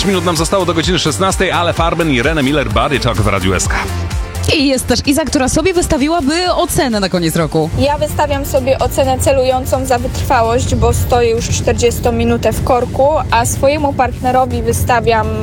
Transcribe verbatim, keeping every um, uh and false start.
pięć minut nam zostało do godziny szesnastej, ale Farben i René Miller, Body Talk w Radiu S K. I jest też Iza, która sobie wystawiłaby ocenę na koniec roku. Ja wystawiam sobie ocenę celującą za wytrwałość, bo stoję już czterdziestą minutę w korku, a swojemu partnerowi wystawiam